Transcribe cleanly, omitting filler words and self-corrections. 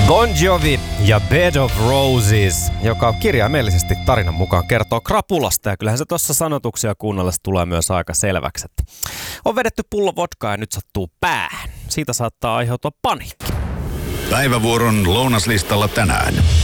Bon Jovi ja Bed of Roses, joka kirjaimellisesti tarinan mukaan kertoo krapulasta. Ja kyllähän se tuossa sanotuksia kuunnellessa tulee myös aika selväksi, että on vedetty pullo vodkaa ja nyt sattuu päähän. Siitä saattaa aiheutua paniikki. Päivävuoron lounaslistalla tänään.